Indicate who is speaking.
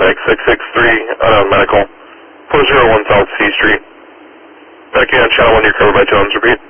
Speaker 1: paramedic 663 out of medical. 401 South C Street. Back in on channel 1, you're covered by Jones. Repeat.